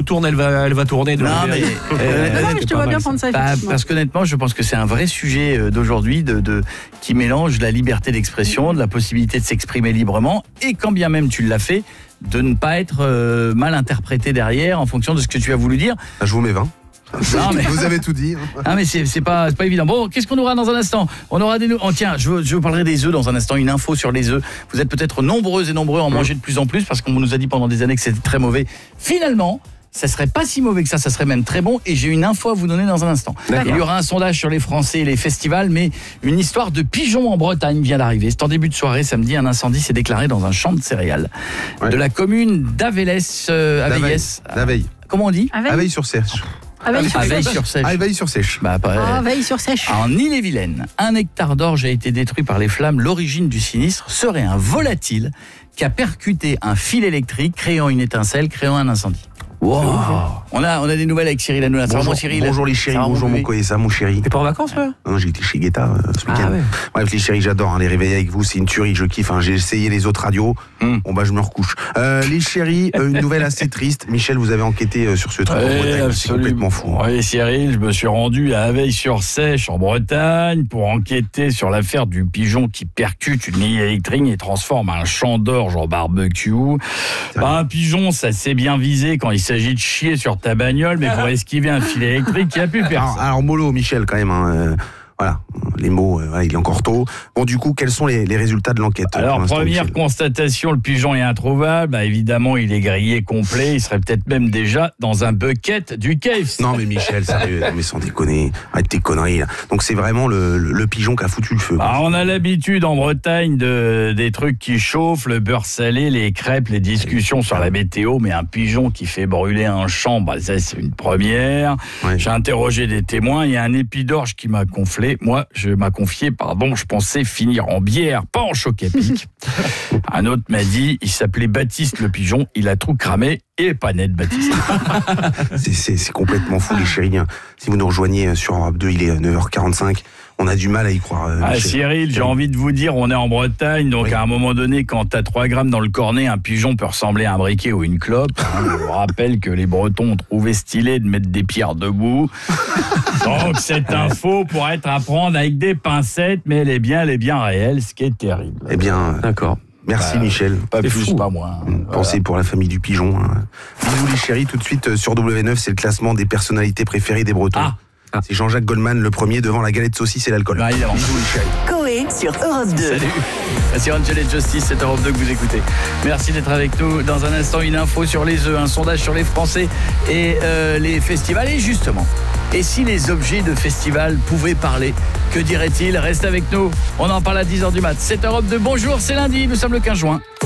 tourne, elle va tourner. Non, mais je te vois bien prendre ça, effectivement. parce qu'honnêtement, je pense que c'est un vrai sujet d'aujourd'hui qui mélange la liberté d'expression, de la possibilité de s'exprimer librement, et quand bien même tu l'as fait, de ne pas être mal interprété derrière en fonction de ce que tu as voulu dire. Je vous mets 20. Non, mais... Vous avez tout dit. Ah, mais c'est pas évident. Bon, qu'est-ce qu'on aura dans un instant? On aura tiens, je vous parlerai des œufs dans un instant, une info sur les œufs. Vous êtes peut-être nombreuses et nombreux à en manger de plus en plus parce qu'on nous a dit pendant des années que c'était très mauvais. Finalement, ça serait pas si mauvais que ça serait même très bon, et j'ai une info à vous donner dans un instant. D'accord. Il y aura un sondage sur les Français et les festivals, mais une histoire de pigeons en Bretagne vient d'arriver. C'est en début de soirée, samedi, un incendie s'est déclaré dans un champ de céréales de la commune d'Avellès. D'Aveille. Comment on dit? Aveille-sur-Sèche. Aveille-sur-Sèche. Aveille-sur-Sèche. Aveille-sur-Sèche. En Ille-et-Vilaine, 1 hectare d'orge a été détruit par les flammes. L'origine du sinistre serait un volatile qui a percuté un fil électrique, créant une étincelle, créant un incendie. Wow. On a des nouvelles avec Cyril Hanouna. Bonjour, Cyril. bonjour les chéris, bonjour mon Koessa, mon chéri. T'es pas en vacances, là? Non, j'ai été chez Guetta ce week-end. Ah ouais. Bref, les chéris, j'adore les réveiller avec vous, c'est une tuerie, je kiffe. J'ai essayé les autres radios. Bon bah je me recouche. Les chéris, une nouvelle assez triste. Michel, vous avez enquêté sur ce truc en Bretagne, c'est complètement fou. Oui, Cyril, je me suis rendu à Aveille-sur-Sèche en Bretagne pour enquêter sur l'affaire du pigeon qui percute une ligne électrique et transforme un champ d'orge en barbecue. Un pigeon, ça c'est bien visé quand il s'agit de chier sur ta bagnole, mais pour esquiver un fil électrique, il n'y a plus personne. Alors mollo, Michel, quand même. Voilà, les mots, il est encore tôt. Bon, du coup, quels sont les résultats de l'enquête? Alors, première constatation, le pigeon est introuvable. Évidemment, il est grillé complet. Il serait peut-être même déjà dans un bucket du KFC. Non, mais Michel, sérieux, mais sans déconner. Arrête tes conneries, là. Donc, c'est vraiment le pigeon qui a foutu le feu. On a l'habitude en Bretagne des trucs qui chauffent, le beurre salé, les crêpes, les discussions sur la météo. Mais un pigeon qui fait brûler un champ, ça, c'est une première. Ouais. J'ai interrogé des témoins. Il y a un épi d'orge qui m'a confié, je pensais finir en bière, pas en choc à pic. Un autre m'a dit, il s'appelait Baptiste le pigeon, il a tout cramé, et pas net Baptiste. C'est complètement fou les chéris. Si vous nous rejoignez sur Europe 2, il est 9h45. On a du mal à y croire. Cyril, j'ai envie de vous dire, on est en Bretagne, donc à un moment donné, quand t'as 3 grammes dans le cornet, un pigeon peut ressembler à un briquet ou une clope. Je vous rappelle que les Bretons ont trouvé stylé de mettre des pierres debout. Donc cette info pourrait être à prendre avec des pincettes, mais elle est bien réelle, ce qui est terrible. Eh bien, d'accord. Merci Michel. Pas plus, fou. Pas moins. Pensez pour la famille du pigeon. Bisous les chéris, tout de suite sur W9, c'est le classement des personnalités préférées des Bretons. C'est Jean-Jacques Goldman le premier devant la galette saucisse et l'alcool. Bisous les chéris. Coé sur Europe 2. Salut. C'est Angel et Justice, c'est Europe 2 que vous écoutez. Merci d'être avec nous. Dans un instant, une info sur les œufs, un sondage sur les Français et les festivals. Et justement, et si les objets de festival pouvaient parler, que diraient-ils? Reste avec nous. On en parle à 10h du mat. C'est Europe 2. Bonjour, c'est lundi, nous sommes le 15 juin.